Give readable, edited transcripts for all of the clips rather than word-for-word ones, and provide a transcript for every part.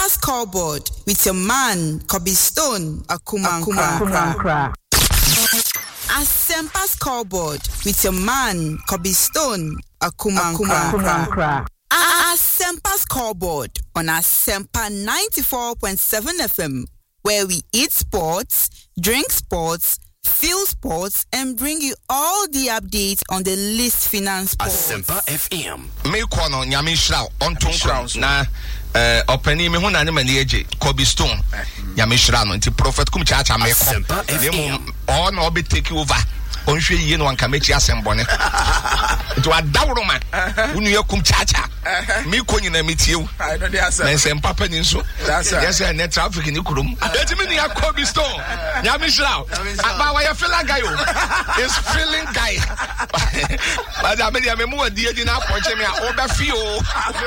Scoreboard with your man, Kobe Stone, Akumankra. Asempa Scoreboard with your man, Kobe Stone, Akumankra. Asempa Scoreboard on Asempa 94.7 FM, where we eat sports, drink sports, feel sports, and bring you all the updates on the list finance sports. Asempa FM. Me kono nyame hira on tonkro na opani me hu na ne mani eje Kobe Stone nyame hira no nti prophet kum cha me ko Asempa FM. on no be take over on hwe yie no anka mechi asembone to adawro man unu yakum cha me ko nyina metiew na sempa pani so yes net traffic ni kurum eti me ni Kobe Stone nyame hira aba wa ya feel guy is feeling guy but I me mu adi edi na aponche me a oba fio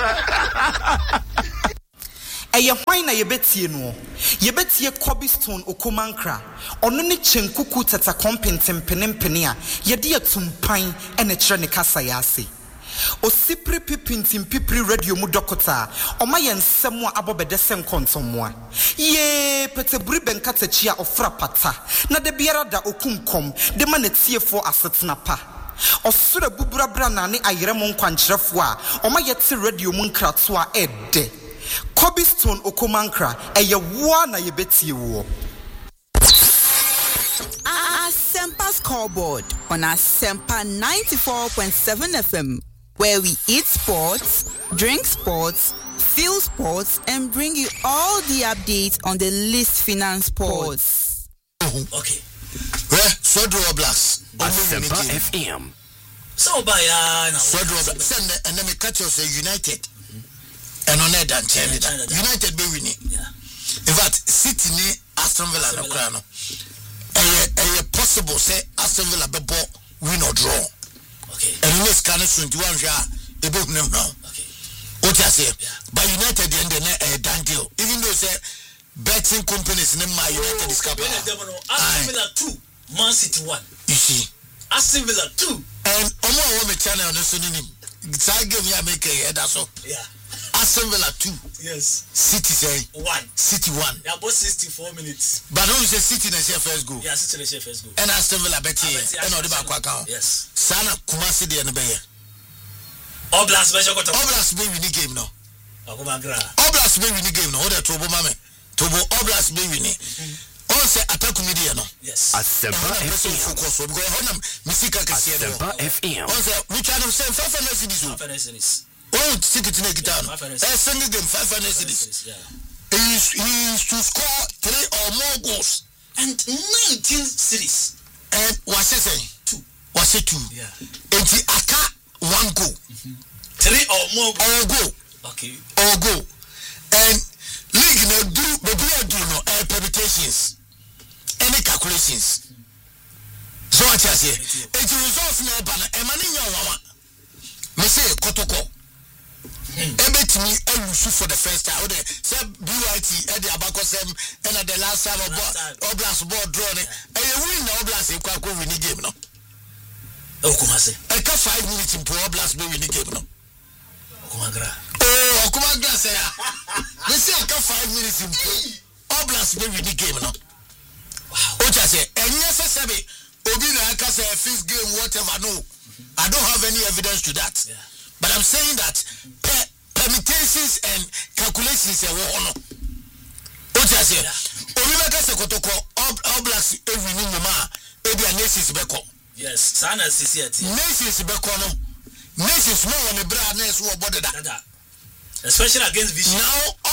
Eye hwan na yebetie no yebetie Kobe Stone Okumankra ono ne chenkuku tata kompentempene a yede atumpan ene kire ne kasa ya ase osipri pipintim pipri radio mu dokota oma yensem a abobede senkontomoa ye peteburi benkatachi a ofra pata na de biara da okumkom de ma na tiefo asetena pa osura buburabra na ne ayeremo nkwankyerefo a oma yete radio mu nkrato a ede Kobe Stone Okumankra eye wo na yebetie wo Asempa Scoreboard on Asempa 94.7 FM, where we eat sports, drink sports, feel sports, and bring you all the updates on the list finance sports. Okay. Sodro Blast. Asempa FM. So by Sodro send and then me catch us United. And on that United be winning. Yeah. In fact, City ni Aston Villa no crown. A possible say Aston Villa be ball win or draw. Okay. And in this kind of 21 they both know now. Okay. What I say? By United the end a done deal. Even though say betting companies name my United is capable. Aston Villa 2, Man City 1. You see. Aston Villa 2. And Omo me channel on the synonym. It's give me a make a head so. Yeah. Aston Villa 2. Yes. City say 1. City 1. Yeah, about 64 minutes. But who say City na share first goal? Yeah, City na share first goal. And Aston Villa bet here. And all the back account. Yes. Sana Kumasi de na be here. Oblast be jokoto. Oblast be win game now. Akumankra. Oblast be win game now. Hold that Tobo mame. Tobo Oblast be win. On say attack media no. Yes. Asempa FM. Focus because honam misika kesi no. Asempa FM. On say we try to send 500 cities. 500 cities. Oh, ticket in a guitar. Send them 500 cities. Yeah. He used to score 3 or more goals. And 19 cities. And what's it saying? 2. What's it 2? Yeah. And the Aka 1 goal. 3 or more goals. Or goal. Okay. Or goal. And league no do do no permutations. Any calculations. So what I say? It results no banner. Emmanuel Wawa. Me say Kotoko. Ebetimi elusu for the first time. Ode say BYT e dey abakosem and at the last time Oblast board draw ne. E win na Oblast e kwa win game no. Okumase. E ka 5 minutes in Oblast be win game no. Okumankra. Oh, Okumankra say ya. We say e ka 5 minutes in Oblast be win game no. Wow. Oja say enye sebe obi na aka say fifth game whatever no. I don't have any evidence to that. Yeah. But I'm saying that permutations and calculations are one. What I say? Omibeka sekotoko Oblast every new mama ebi a nations beko. Yes, sana CCT. Nations beko no. Nations no one bra na so body that. Especially against Vision. Now